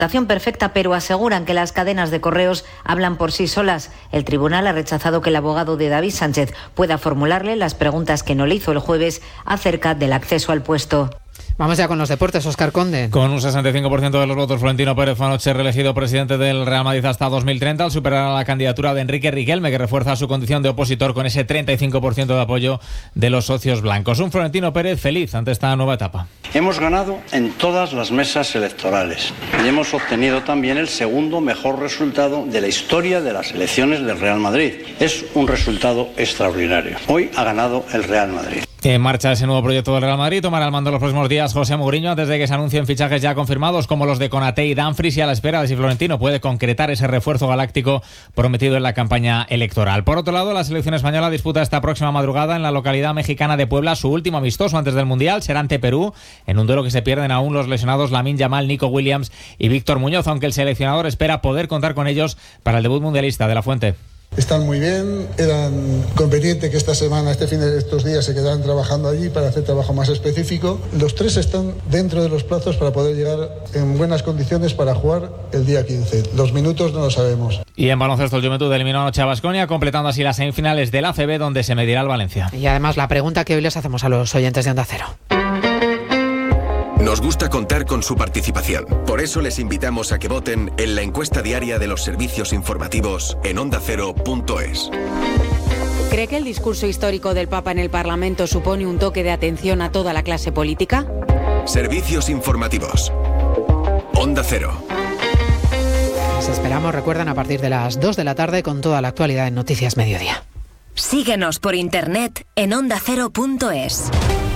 perfecta, pero aseguran que las cadenas de correos hablan por sí solas. El tribunal ha rechazado que el abogado de David Sánchez pueda formularle las preguntas que no le hizo el jueves acerca del acceso al puesto. Vamos ya con los deportes, Óscar Conde. Con un 65% de los votos, Florentino Pérez fue anoche reelegido presidente del Real Madrid hasta 2030 al superar la candidatura de Enrique Riquelme, que refuerza su condición de opositor con ese 35% de apoyo de los socios blancos. Un Florentino Pérez feliz ante esta nueva etapa. Hemos ganado en todas las mesas electorales y hemos obtenido también el segundo mejor resultado de la historia de las elecciones del Real Madrid. Es un resultado extraordinario. Hoy ha ganado el Real Madrid. En marcha ese nuevo proyecto del Real Madrid, tomará el mando los próximos días José Mourinho antes de que se anuncien fichajes ya confirmados como los de Konaté y Dumfries y a la espera de si Florentino puede concretar ese refuerzo galáctico prometido en la campaña electoral. Por otro lado, la selección española disputa esta próxima madrugada en la localidad mexicana de Puebla su último amistoso antes del Mundial, será ante Perú, en un duelo que se pierden aún los lesionados Lamine Yamal, Nico Williams y Víctor Muñoz, aunque el seleccionador espera poder contar con ellos para el debut mundialista. De la Fuente. Están muy bien, eran conveniente que esta semana, estos días se quedaran trabajando allí para hacer trabajo más específico. Los tres están dentro de los plazos para poder llegar en buenas condiciones para jugar el día 15. Los minutos no lo sabemos. Y en baloncesto el Juventud eliminó anoche a Baskonia, completando así las semifinales del ACB donde se medirá el Valencia. Y además la pregunta que hoy les hacemos a los oyentes de Onda Cero. Nos gusta contar con su participación. Por eso les invitamos a que voten en la encuesta diaria de los servicios informativos en ondacero.es. ¿Cree que el discurso histórico del Papa en el Parlamento supone un toque de atención a toda la clase política? Servicios informativos. Onda Cero. Les esperamos, recuerdan, a partir de las 2 de la tarde con toda la actualidad en Noticias Mediodía. Síguenos por internet en ondacero.es.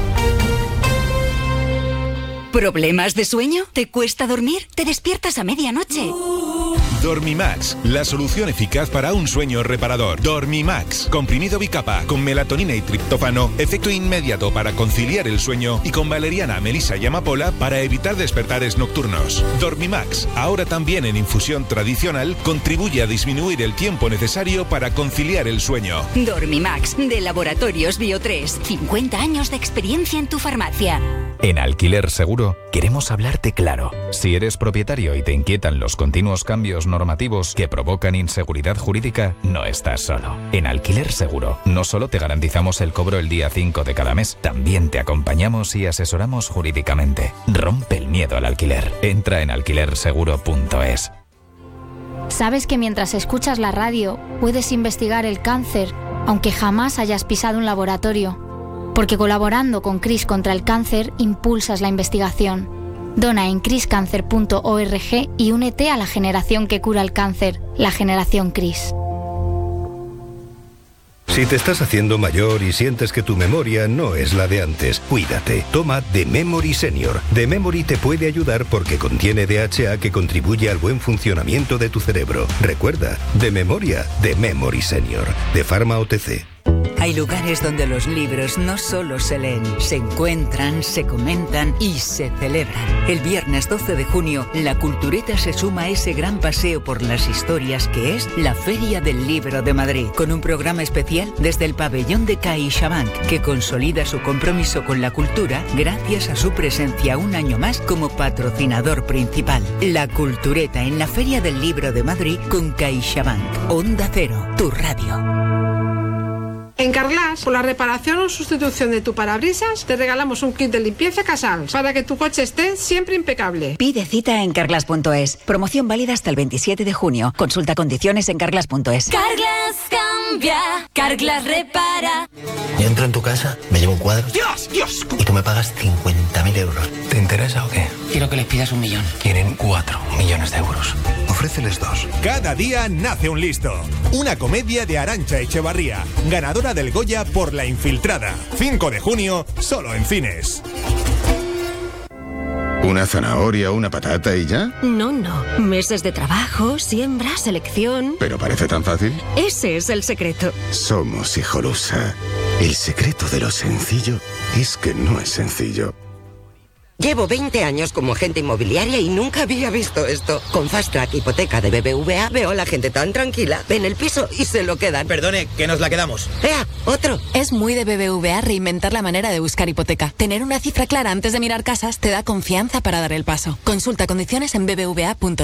¿Problemas de sueño? ¿Te cuesta dormir? ¿Te despiertas a medianoche? Dormimax, la solución eficaz para un sueño reparador. Dormimax, comprimido bicapa, con melatonina y triptófano, efecto inmediato para conciliar el sueño y con valeriana, melisa y amapola para evitar despertares nocturnos. Dormimax, ahora también en infusión tradicional, contribuye a disminuir el tiempo necesario para conciliar el sueño. Dormimax, de Laboratorios Bio3, 50 años de experiencia en tu farmacia. En Alquiler Seguro queremos hablarte claro. Si eres propietario y te inquietan los continuos cambios normativos que provocan inseguridad jurídica, no estás solo. En Alquiler Seguro no solo te garantizamos el cobro el día 5 de cada mes, también te acompañamos y asesoramos jurídicamente. Rompe el miedo al alquiler. Entra en alquilerseguro.es. ¿Sabes que mientras escuchas la radio puedes investigar el cáncer, aunque jamás hayas pisado un laboratorio? Porque colaborando con CRIS contra el cáncer, impulsas la investigación. Dona en criscancer.org y únete a la generación que cura el cáncer, la generación CRIS. Si te estás haciendo mayor y sientes que tu memoria no es la de antes, cuídate. Toma The Memory Senior. The Memory te puede ayudar porque contiene DHA que contribuye al buen funcionamiento de tu cerebro. Recuerda, de memoria, The Memory Senior, de Pharma OTC. Hay lugares donde los libros no solo se leen, se encuentran, se comentan y se celebran. El viernes 12 de junio, la Cultureta se suma a ese gran paseo por las historias que es la Feria del Libro de Madrid, con un programa especial desde el pabellón de CaixaBank, que consolida su compromiso con la cultura gracias a su presencia un año más como patrocinador principal. La Cultureta en la Feria del Libro de Madrid con CaixaBank. Onda Cero, tu radio. En Carglass, por la reparación o sustitución de tu parabrisas, te regalamos un kit de limpieza Casals para que tu coche esté siempre impecable. Pide cita en carglass.es. Promoción válida hasta el 27 de junio. Consulta condiciones en carglass.es. Carglass cambia, Carglass repara. Yo entro en tu casa, me llevo un cuadro. ¡Dios! Y tú me pagas 50.000 euros. ¿Te interesa o qué? Quiero que les pidas 1 millón. Quieren 4 millones de euros. Ofréceles 2. Cada día nace un listo. Una comedia de Arantxa Echevarría, ganadora del Goya por La Infiltrada. 5 de junio, solo en cines. ¿Una zanahoria, una patata y ya? No. Meses de trabajo, siembra, selección. ¿Pero parece tan fácil? Ese es el secreto. Somos Hijolusa. El secreto de lo sencillo es que no es sencillo. Llevo 20 años como agente inmobiliaria y nunca había visto esto. Con Fast Track Hipoteca de BBVA veo a la gente tan tranquila. Ven el piso y se lo quedan. Perdone, que nos la quedamos. ¡Ea! ¡Otro! Es muy de BBVA reinventar la manera de buscar hipoteca. Tener una cifra clara antes de mirar casas te da confianza para dar el paso. Consulta condiciones en bbva.es.